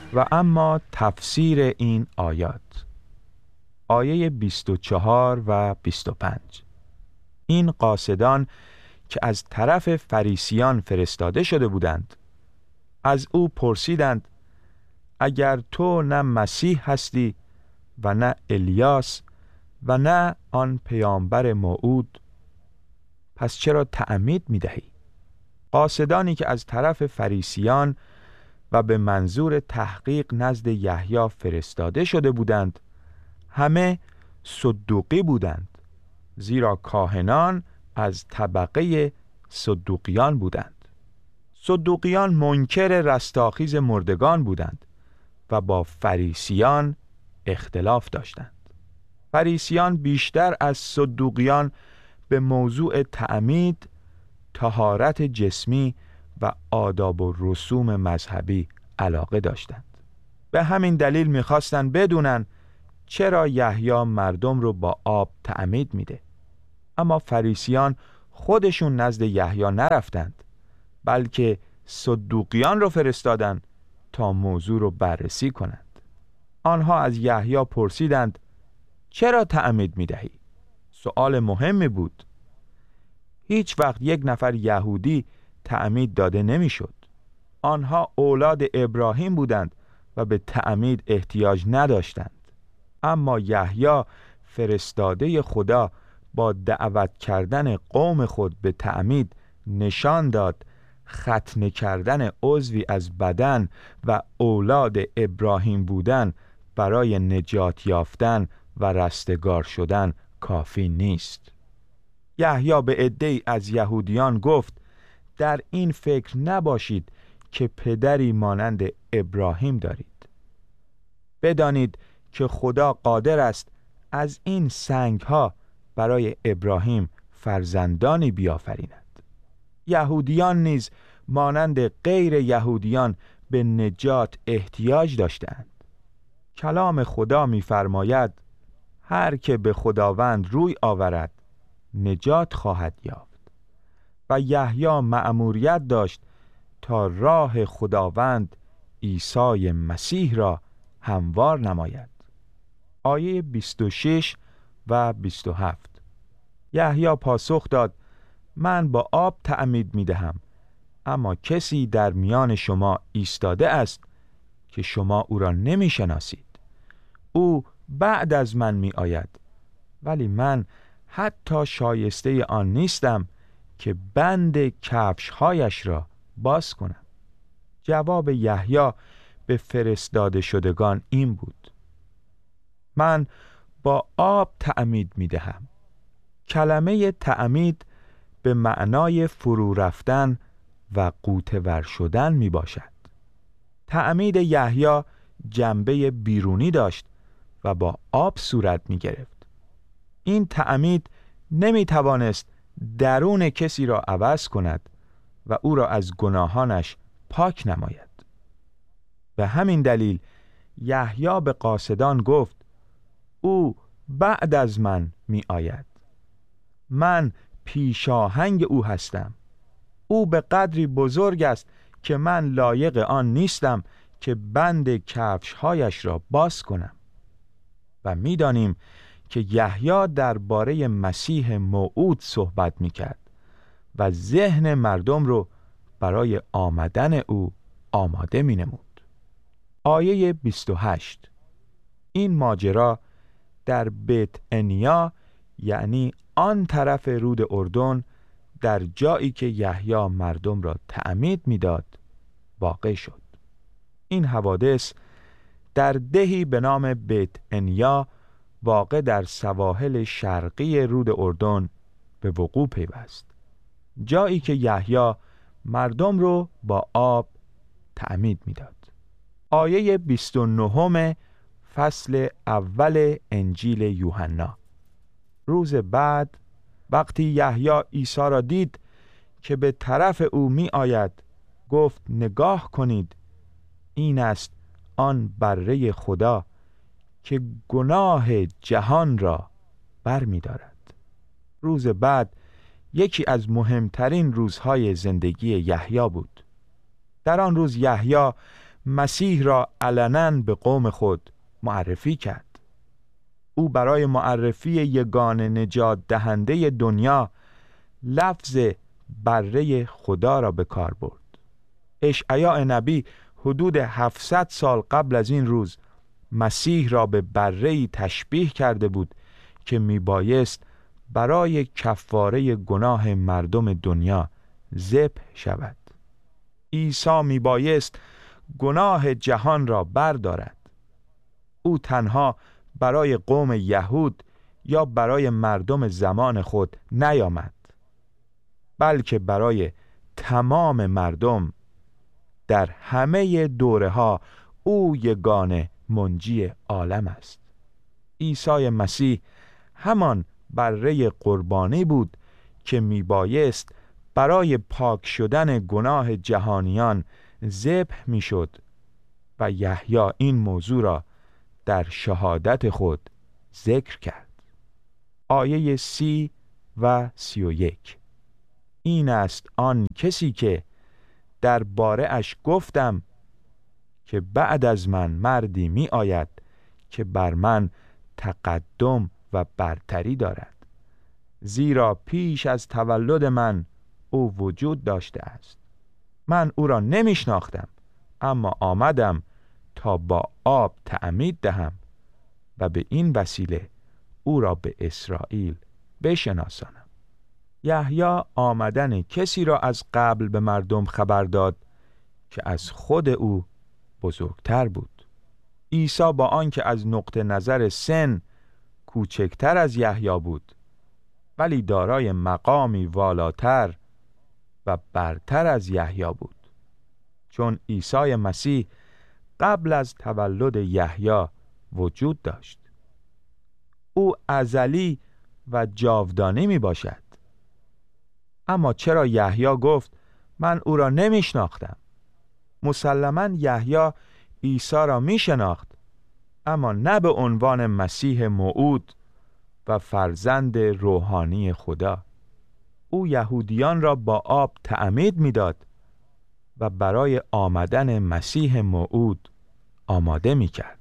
و اما تفسیر این آیات، آیه 24 و 25. این قاصدان که از طرف فریسیان فرستاده شده بودند از او پرسیدند: اگر تو نه مسیح هستی و نه الیاس و نه آن پیامبر موعود، پس چرا تعمید می‌دهی؟ قاصدانی که از طرف فریسیان و به منظور تحقیق نزد یحیی فرستاده شده بودند همه صدوقی بودند، زیرا کاهنان از طبقه صدوقیان بودند. صدوقیان منکر رستاخیز مردگان بودند و با فریسیان اختلاف داشتند. فریسیان بیشتر از صدوقیان به موضوع تعمید، طهارت جسمی و آداب و رسوم مذهبی علاقه داشتند. به همین دلیل می‌خواستند بدونن چرا یحیی مردم رو با آب تعمید میده. اما فریسیان خودشون نزد یحیی نرفتند، بلکه صدوقیان رو فرستادند تا موضوع رو بررسی کنند. آنها از یحیی پرسیدند: چرا تعمید میدهی؟ سؤال مهمی بود. هیچ وقت یک نفر یهودی تعمید داده نمیشد. آنها اولاد ابراهیم بودند و به تعمید احتیاج نداشتند. اما یحیی فرستاده خدا با دعوت کردن قوم خود به تعمید نشان داد ختنه کردن عضوی از بدن و اولاد ابراهیم بودن برای نجات یافتن و رستگار شدن کافی نیست. یحیی به عده‌ای از یهودیان گفت: در این فکر نباشید که پدری مانند ابراهیم دارید. بدانید که خدا قادر است از این سنگ‌ها برای ابراهیم فرزندانی بیافریند. یهودیان نیز مانند غیر یهودیان به نجات احتیاج داشتند. کلام خدا می‌فرماید: هر که به خداوند روی آورد نجات خواهد یافت. و یحیی مأموریت داشت تا راه خداوند عیسی مسیح را هموار نماید. آیه 26 و 27. یحیی پاسخ داد: من با آب تعمید می‌دهم، اما کسی در میان شما ایستاده است که شما او را نمی‌شناسید. او بعد از من می‌آید، ولی من حتی شایسته آن نیستم که بند کفش‌هایش را باز کنم. جواب یحیی به فرستاده شدگان این بود: من با آب تعمید می‌دهم. کلمه تعمید به معنای فرو رفتن و غوطه‌ور شدن میباشد. تعمید یحیی جنبه بیرونی داشت و با آب صورت می‌گرفت. این تعمید نمی‌توانست درون کسی را عوض کند و او را از گناهانش پاک نماید. به همین دلیل یحیی به قاصدان گفت: او بعد از من می آید. من پیشاهنگ او هستم. او به قدری بزرگ است که من لایق آن نیستم که بند کفش‌هایش را باز کنم. و می دانیم که یحیی درباره مسیح موعود صحبت می کرد و ذهن مردم رو برای آمدن او آماده می نمود. آیه 28. این ماجرا در بیت عنیا، یعنی آن طرف رود اردن، در جایی که یحیی مردم را تعمید می‌داد واقع شد. این حوادث در دهی به نام بیت عنیا واقع در سواحل شرقی رود اردن به وقوع پیوست، جایی که یحیی مردم رو با آب تعمید می‌داد. آیه 29 فصل اول انجیل یوحنا. روز بعد وقتی یحیی عیسی را دید که به طرف او می آید، گفت: نگاه کنید، این است آن بره خدا که گناه جهان را بر می دارد. روز بعد یکی از مهمترین روزهای زندگی یحیی بود. در آن روز یحیی مسیح را علناً به قوم خود معرفی کرد. او برای معرفی یگانه نجات دهنده دنیا لفظ بره خدا را به کار برد. اشعیا نبی حدود 700 سال قبل از این روز مسیح را به بره‌ای تشبیه کرده بود که میبایست برای کفاره گناه مردم دنیا ذبح شود. عیسی میبایست گناه جهان را بردارد. او تنها برای قوم یهود یا برای مردم زمان خود نیامد، بلکه برای تمام مردم. در همه دوره‌ها او یگانه منجی عالم است. عیسی مسیح همان بره قربانی بود که میبایست برای پاک شدن گناه جهانیان ذبح میشد و یحیی این موضوع را در شهادت خود ذکر کرد. آیه 30 و 31: این است آن کسی که در باره اش گفتم که بعد از من مردی می آید که بر من تقدم و برتری دارد، زیرا پیش از تولد من او وجود داشته است. من او را نمی شناختم، اما آمدم تا با آب تعمید دهم و به این وسیله او را به اسرائیل بشناسانم. یحیی آمدن کسی را از قبل به مردم خبر داد که از خود او بزرگتر بود. عیسی با آنکه از نقطه نظر سن کوچکتر از یحیی بود، ولی دارای مقامی والاتر و برتر از یحیی بود، چون عیسی مسیح قبل از تولد یحیی وجود داشت. او ازلی و جاودانی می باشد. اما چرا یحیی گفت من او را نمی شناختم؟ مسلماً یحیی عیسی را می شناخت، اما نه به عنوان مسیح موعود و فرزند روحانی خدا. او یهودیان را با آب تعمید می داد و برای آمدن مسیح موعود آماده می کرد.